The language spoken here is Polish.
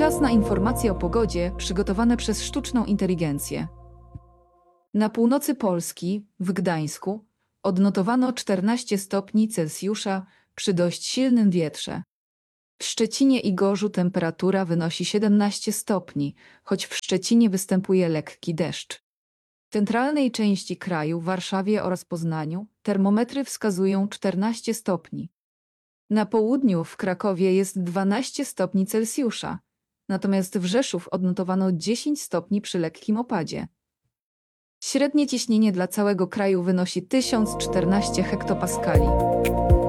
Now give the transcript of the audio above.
Czas na informacje o pogodzie przygotowane przez sztuczną inteligencję. Na północy Polski, w Gdańsku, odnotowano 14 stopni Celsjusza przy dość silnym wietrze. W Szczecinie i Gorzu temperatura wynosi 17 stopni, choć w Szczecinie występuje lekki deszcz. W centralnej części kraju, w Warszawie oraz Poznaniu, termometry wskazują 14 stopni. Na południu, w Krakowie, jest 12 stopni Celsjusza, natomiast w Rzeszów odnotowano 10 stopni przy lekkim opadzie. Średnie ciśnienie dla całego kraju wynosi 1014 hektopaskali.